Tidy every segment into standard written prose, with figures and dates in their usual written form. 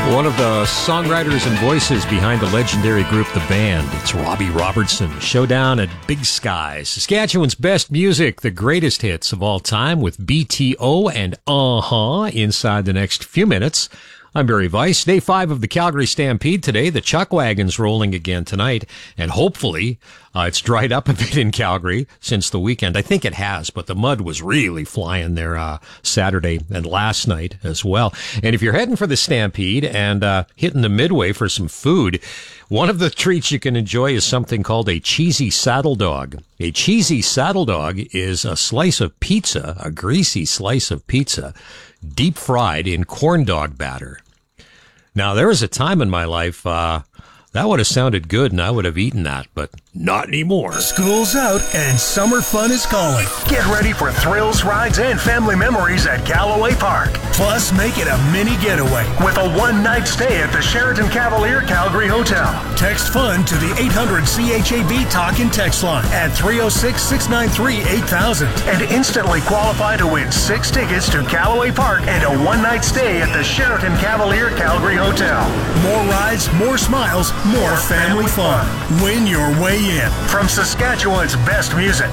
One of the songwriters and voices behind the legendary group The Band. It's Robbie Robertson. Showdown at Big Sky. Saskatchewan's best music, the greatest hits of all time with BTO and inside the next few minutes. I'm Barry Weiss. Day 5 of the Calgary Stampede today. The Chuck Wagon's rolling again tonight, and hopefully it's dried up a bit in Calgary since the weekend. I think it has, but the mud was really flying there Saturday and last night as well. And if you're heading for the Stampede and hitting the Midway for some food, one of the treats you can enjoy is something called a cheesy saddle dog. A cheesy saddle dog is a slice of pizza, a greasy slice of pizza, deep fried in corn dog batter. Now, there was a time in my life that would have sounded good and I would have eaten that, but not anymore. School's out and summer fun is calling. Get ready for thrills, rides, and family memories at Galloway Park. Plus, make it a mini getaway with a one-night stay at the Sheraton Cavalier Calgary Hotel. Text FUN to the 800-CHAB talk and text line at 306-693-8000 and instantly qualify to win 6 tickets to Galloway Park and a one-night stay at the Sheraton Cavalier Calgary Hotel. More rides, more smiles, more family fun. Win your way in. From Saskatchewan's best music,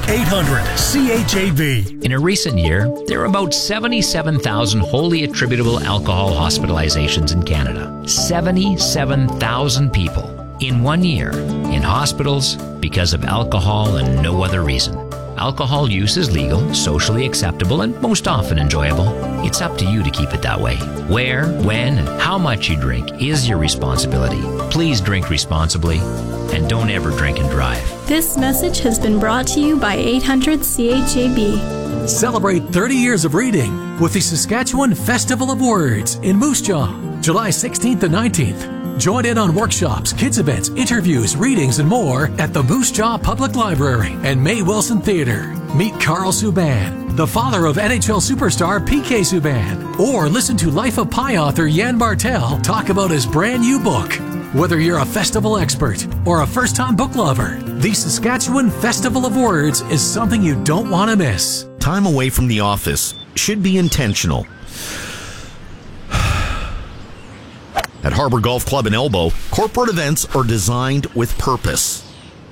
800-CHAB. In a recent year, there are about 77,000 wholly attributable alcohol hospitalizations in Canada. 77,000 people in 1 year in hospitals because of alcohol and no other reason. Alcohol use is legal, socially acceptable, and most often enjoyable. It's up to you to keep it that way. Where, when, and how much you drink is your responsibility. Please drink responsibly and don't ever drink and drive. This message has been brought to you by 800-CHAB. Celebrate 30 years of reading with the Saskatchewan Festival of Words in Moose Jaw, July 16th and 19th. Join in on workshops, kids events, interviews, readings, and more at the Moose Jaw Public Library and May Wilson Theatre. Meet Carl Subban, the father of NHL superstar PK Subban, or listen to Life of Pi author Jan Bartel talk about his brand new book. Whether you're a festival expert or a first-time book lover, the Saskatchewan Festival of Words is something you don't want to miss. Time away from the office should be intentional. At Harbour Golf Club in Elbow, corporate events are designed with purpose.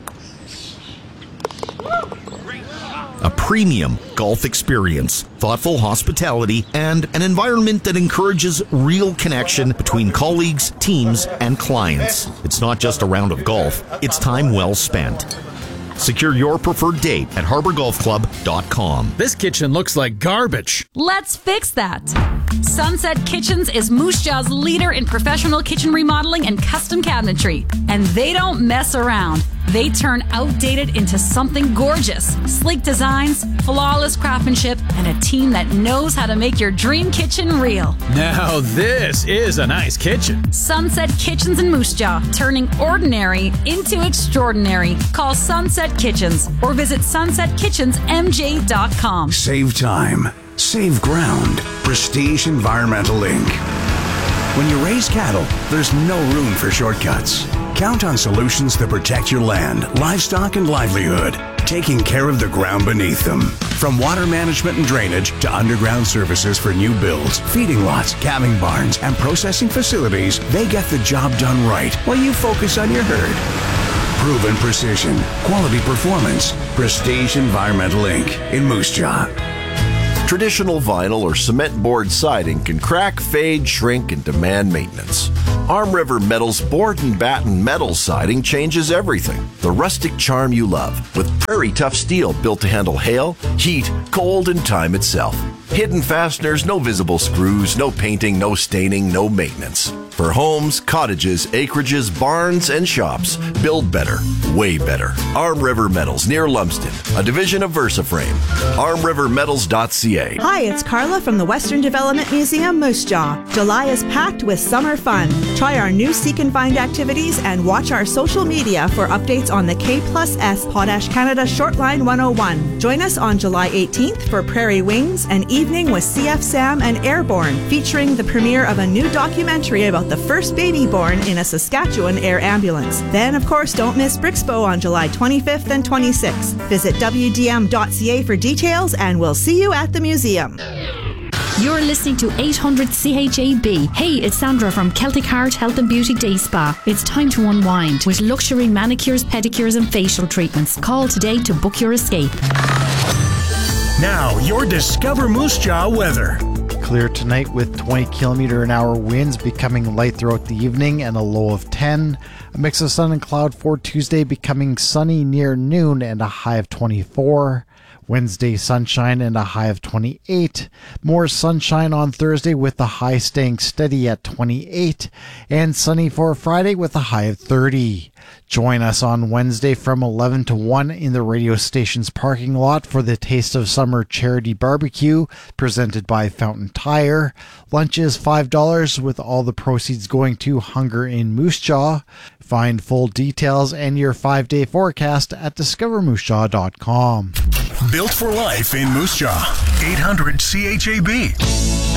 A premium golf experience, thoughtful hospitality, and an environment that encourages real connection between colleagues, teams, and clients. It's not just a round of golf, it's time well spent. Secure your preferred date at harbourgolfclub.com. This kitchen looks like garbage. Let's fix that. Sunset Kitchens is Moose Jaw's leader in professional kitchen remodeling and custom cabinetry. And they don't mess around. They turn outdated into something gorgeous. Sleek designs, flawless craftsmanship, and a team that knows how to make your dream kitchen real. Now this is a nice kitchen. Sunset Kitchens in Moose Jaw, turning ordinary into extraordinary. Call Sunset Kitchens or visit sunsetkitchensmj.com. Save time. Save ground. Prestige Environmental Inc. When you raise cattle, there's no room for shortcuts. Count on solutions that protect your land, livestock, and livelihood, taking care of the ground beneath them. From water management and drainage to underground services for new builds, feeding lots, calving barns, and processing facilities, they get the job done right while you focus on your herd. Proven precision, quality performance. Prestige Environmental Inc. in Moose Jaw. Traditional vinyl or cement board siding can crack, fade, shrink, and demand maintenance. Arm River Metal's board and batten metal siding changes everything. The rustic charm you love with prairie tough steel built to handle hail, heat, cold, and time itself. Hidden fasteners, no visible screws, no painting, no staining, no maintenance. For homes, cottages, acreages, barns, and shops, build better, way better. Arm River Metals near Lumsden, a division of VersaFrame. ArmRiverMetals.ca. Hi, it's Carla from the Western Development Museum, Moose Jaw. July is packed with summer fun. Try our new Seek and Find activities and watch our social media for updates on the K+S Potash Canada Shortline 101. Join us on July 18th for Prairie Wings, an evening with CF Sam and Airborne, featuring the premiere of a new documentary about the first baby born in a Saskatchewan air ambulance. Then, of course, don't miss Brixpo on July 25th and 26th. Visit WDM.ca for details, and we'll see you at the museum. You're listening to 800 CHAB. Hey, it's Sandra from Celtic Heart Health and Beauty Day Spa. It's time to unwind with luxury manicures, pedicures and facial treatments. Call today to book your escape. Now, your Discover Moose Jaw weather. Clear tonight with 20 kilometer an hour winds, becoming light throughout the evening and a low of 10. A mix of sun and cloud for Tuesday, becoming sunny near noon and a high of 24. Wednesday, sunshine and a high of 28. More sunshine on Thursday with the high staying steady at 28. And sunny for Friday with a high of 30. Join us on Wednesday from 11 to 1 in the radio station's parking lot for the Taste of Summer Charity Barbecue presented by Fountain Tire. Lunch is $5 with all the proceeds going to Hunger in Moose Jaw. Find full details and your 5-day forecast at discovermoosejaw.com. Built for life in Moose Jaw. 800 CHAB.